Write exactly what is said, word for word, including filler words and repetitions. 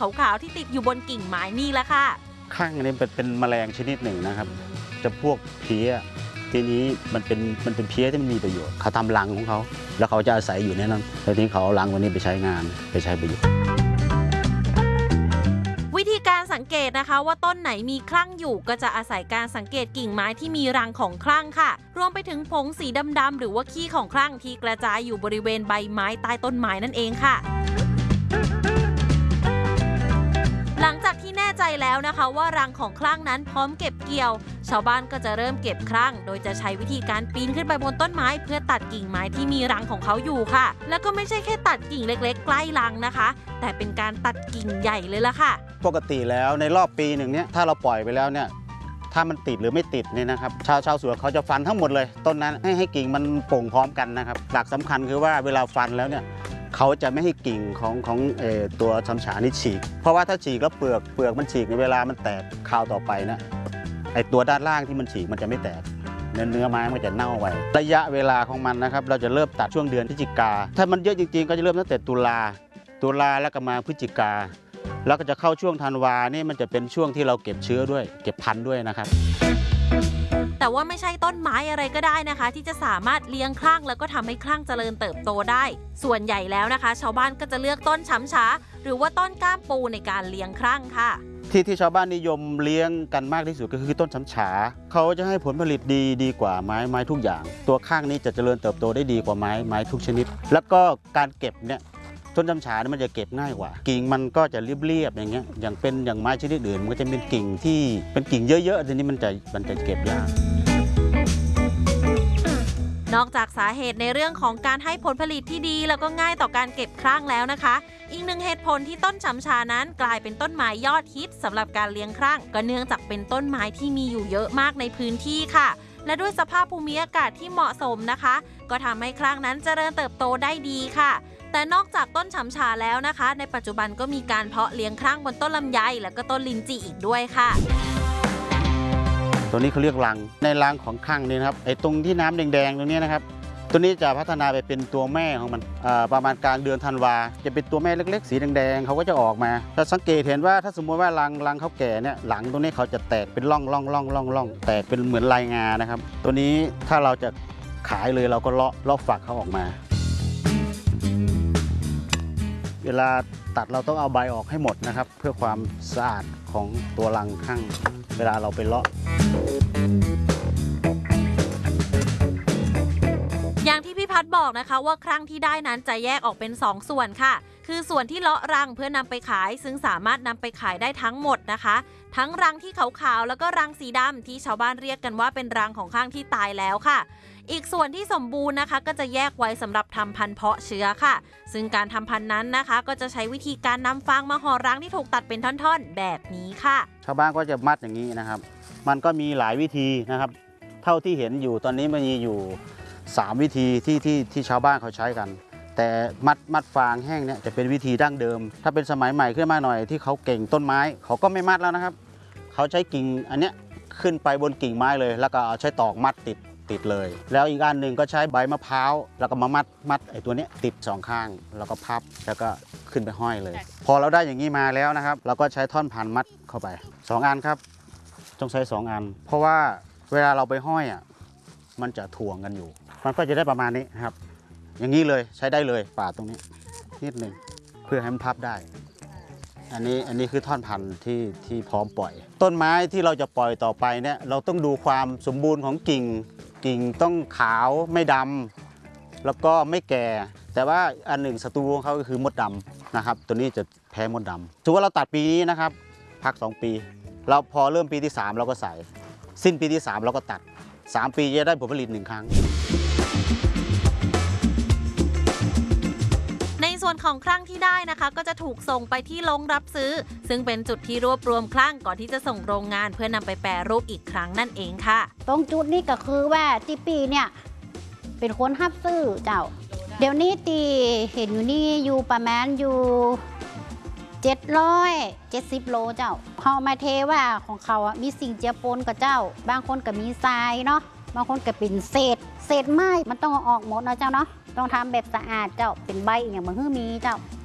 ขาวๆที่ติดอยู่บนกิ่งไม้นี่แหละค่ะข้างนี้เป็นเป็นแมลงชนิดหนึ่งนะครับจะพวกเพี้ยทีนี้มันเป็นมันเป็นเพี้ยที่มันมีประโยชน์เขาทำรังของเขาแล้วเขาจะอาศัยอยู่ในนั้นแล้วทีนี้เขาเอารังตัวนี้ไปใช้งานไปใช้ประโยชน์วิธีการสังเกตนะคะว่าต้นไหนมีคลั่งอยู่ก็จะอาศัยการสังเกตกิ่งไม้ที่มีรังของคลั่งค่ะรวมไปถึงผงสีดำๆหรือว่าขี้ของคลั่งที่กระจายอยู่บริเวณใบไม้ใต้ต้นไม้นั่นเองค่ะหลังจากที่แน่ใจแล้วนะคะว่ารังของคลั่งนั้นพร้อมเก็บเกี่ยวชาวบ้านก็จะเริ่มเก็บคลั่งโดยจะใช้วิธีการปีนขึ้นไปบนต้นไม้เพื่อตัดกิ่งไม้ที่มีรังของเขาอยู่ค่ะแล้วก็ไม่ใช่แค่ตัดกิ่งเล็กๆใกล้รังนะคะแต่เป็นการตัดกิ่งใหญ่เลยล่ะค่ะปกติแล้วในรอบปีหนึ่งเนี้ยถ้าเราปล่อยไปแล้วเนี่ยถ้ามันติดหรือไม่ติดเนี่ยนะครับชาวชาวสวนเขาจะฟันทั้งหมดเลยต้นนั้นให้ให้กิ่งมันโป่งพร้อมกันนะครับหลักสำคัญคือว่าเวลาฟันแล้วเนี่ยเขาจะไม่ให้กิ่งของของเออตัวช้ำฉานี่ฉีกเพราะว่าถ้าฉีกแล้วเปลือกเปลือกมันฉีกในเวลามันแตกคราวต่อไปนะไอตัวด้านล่างที่มันฉีกมันจะไม่แตกเนื้อเนื้อไม้มันจะเน่าไประยะเวลาของมันนะครับเราจะเริ่มตัดช่วงเดือนพฤศจิกาถ้ามันเยอะจริงๆก็จะเริ่มตั้งแต่ตุลาตุลาแล้วก็มาพฤศจิกาแล้วก็จะเข้าช่วงธันวานี่มันจะเป็นช่วงที่เราเก็บเชื้อด้วยเก็บพันธุ์ด้วยนะครับแต่ว่าไม่ใช่ต้นไม้อะไรก็ได้นะคะที่จะสามารถเลี้ยงคลั่งแล้วก็ทำให้คลั่งเจริญเติบโตได้ส่วนใหญ่แล้วนะคะชาวบ้านก็จะเลือกต้นช้ำช้าหรือว่าต้นก้ามปูในการเลี้ยงคลั่งค่ะที่ที่ชาวบ้านนิยมเลี้ยงกันมากที่สุดก็คือต้นช้ำฉาเขาจะให้ผลผลิตดีดีกว่าไม้ไม้ทุกอย่างตัวข้างนี้จะเจริญเติบโตได้ดีกว่าไม้ไม้ทุกชนิดแล้วก็การเก็บเนี่ยต้นช้ำฉาเนี่ยมันจะเก็บง่ายกว่ากิ่งมันก็จะเรียบๆอย่างเงี้ยอย่างเป็นอย่างไม้ชนิดอื่นมันก็จะเป็นกิ่งที่เป็นกิ่งเยอะๆทีนี้มันจะมันจะเก็บยากนอกจากสาเหตุในเรื่องของการให้ผลผลิตที่ดีแล้วก็ง่ายต่อการเก็บคลั่งแล้วนะคะอีกหนึ่งเหตุผลที่ต้นช้ำชานั้นกลายเป็นต้นไม้ยอดฮิตสำหรับการเลี้ยงคลั่งก็เนื่องจากเป็นต้นไม้ที่มีอยู่เยอะมากในพื้นที่ค่ะและด้วยสภาพภูมิอากาศที่เหมาะสมนะคะก็ทำให้คลั่งนั้นเจริญเติบโตได้ดีค่ะแต่นอกจากต้นช้ำชาแล้วนะคะในปัจจุบันก็มีการเพาะเลี้ยงคลั่งบนต้นลำไยและก็ต้นลิ้นจี่อีกด้วยค่ะตัวนี้เขาเรียกรังในรังของข้างนี่นะครับไอ้ตรงที่น้ำแดงๆตรงนี้นะครับตัวนี้จะพัฒนาไปเป็นตัวแม่ของมันประมาณกลางเดือนธันวาจะเป็นตัวแม่เล็กๆสีแดงๆเขาก็จะออกมาถ้าสังเกตเห็นว่าถ้าสมมติว่ารังรังเขาแก่เนี่ยหลังตรงนี้เขาจะแตกเป็นร่องร่องร่องร่องร่องแตกเป็นเหมือนลายงานะครับตัวนี้ถ้าเราจะขายเลยเราก็เลาะเลาะฝักเขาออกมาเวลาตัดเราต้องเอาใบออกให้หมดนะครับเพื่อความสะอาดของตัวรังข้างเวลาเราไปเลาะอย่างที่พี่พัฒน์บอกนะคะว่าครั้งที่ได้นั้นจะแยกออกเป็นสองส่วนค่ะคือส่วนที่เลาะรังเพื่อนำไปขายซึ่งสามารถนำไปขายได้ทั้งหมดนะคะทั้งรังที่ขาวๆแล้วก็รังสีดำที่ชาวบ้านเรียกกันว่าเป็นรังของข้างที่ตายแล้วค่ะอีกส่วนที่สมบูรณ์นะคะก็จะแยกไว้สำหรับทำพันธุ์เพาะเชื้อค่ะซึ่งการทำพันธุ์นั้นนะคะก็จะใช้วิธีการนำฟางมาห่อรังที่ถูกตัดเป็นท่อนๆแบบนี้ค่ะชาวบ้านก็จะมัดอย่างนี้นะครับมันก็มีหลายวิธีนะครับเท่าที่เห็นอยู่ตอนนี้มันมีอยู่สามวิธีที่ที่ที่ชาวบ้านเขาใช้กันแต่มัดมัดฟางแห้งเนี่ยจะเป็นวิธีดั้งเดิมถ้าเป็นสมัยใหม่ขึ้นมาหน่อยที่เขาเก่งต้นไม้เขาก็ไม่มัดแล้วนะครับเขาใช้กิ่งอันเนี้ยขึ้นไปบนกิ่งไม้เลยแล้วก็เอาใช้ตอกมัดติดติดเลยแล้วอีกอันหนึ่งก็ใช้ใบมะพร้าวแล้วก็มามัดมัดไอ้ตัวนี้ติดสองข้างแล้วก็พับแล้วก็ขึ้นไปห้อยเลยพอเราได้อย่างนี้มาแล้วนะครับเราก็ใช้ท่อนพันมัดเข้าไปสองอันครับต้องใช้สองอันเพราะว่าเวลาเราไปห้อยอ่ะมันจะถ่วงกันอยู่มันก็จะได้ประมาณนี้ครับอย่างนี้เลยใช้ได้เลยปาดตรงนี้นิดหนึ่งเพื่อให้มันพับได้อันนี้อันนี้คือท่อนพันธุ์ที่ที่พร้อมปล่อยต้นไม้ที่เราจะปล่อยต่อไปเนี่ยเราต้องดูความสมบูรณ์ของกิ่งกิ่งต้องขาวไม่ดำแล้วก็ไม่แก่แต่ว่าอันหนึ่งศัตรูของเขาก็คือมดดำนะครับตัวนี้จะแพ้มดดำถือว่าเราตัดปีนี้นะครับพักสองปีเราพอเริ่มปีที่สามเราก็ใส่สิ้นปีที่สามเราก็ตัดสามปีจะได้ผลผลิตหนึ่งครั้งในส่วนของคลั่งที่ได้นะคะก็จะถูกส่งไปที่โรงรับซื้อซึ่งเป็นจุดที่รวบรวมคลั่งก่อนที่จะส่งโรงงานเพื่อนำไปแปรรูปอีกครั้งนั่นเองค่ะตรงจุดนี้ก็คือว่าที่ปีเนี่ยเป็นคนฮับซื้อเจ้าเดี๋ยวนี้ตีเห็นอยู่นี่อยู่ประมาณอยู่เจ็ดร้อยเจ็ดสิบโลเจ้าพอมาเทว่าของเขาอ่ะมีสิ่งเจือปนกับเจ้าบางคนก็มีทรายเนาะบางคนก็เป็นเศษเศษไม้มันต้องออกหมดนะเจ้าเนาะต้องทำแบบสะอาดเจ้าเป็นใบอย่างบางฮื้อมีเจ้า